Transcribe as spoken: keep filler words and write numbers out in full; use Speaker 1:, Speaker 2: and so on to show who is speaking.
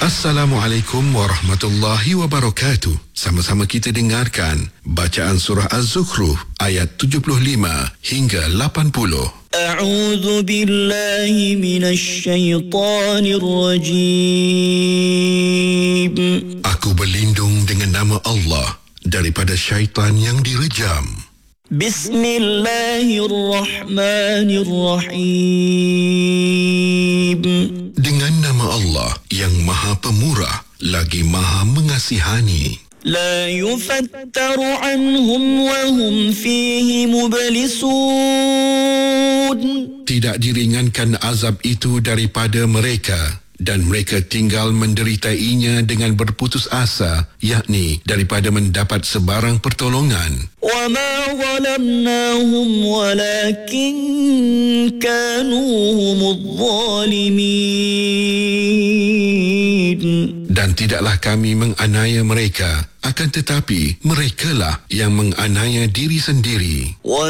Speaker 1: Assalamualaikum warahmatullahi wabarakatuh. Sama-sama kita dengarkan bacaan surah Az-Zukhruf ayat tujuh puluh lima hingga lapan puluh.
Speaker 2: A'udzu billahi minasy syaithanir rajim.
Speaker 1: Aku berlindung dengan nama Allah daripada syaitan yang direjam.
Speaker 2: Bismillahirrahmanirrahim.
Speaker 1: Dengan nama Allah yang Maha Pemurah lagi Maha Mengasihani.
Speaker 2: La yufattaru anhum wa hum fihi mublisun.
Speaker 1: Tidak diringankan azab itu daripada mereka dan mereka tinggal menderitainya dengan berputus asa, yakni daripada mendapat sebarang pertolongan.
Speaker 2: Wa ma zalamnahum walakin kanu humudz zalimin.
Speaker 1: Dan tidaklah kami menganiaya mereka, akan tetapi merekalah yang menganiaya diri sendiri.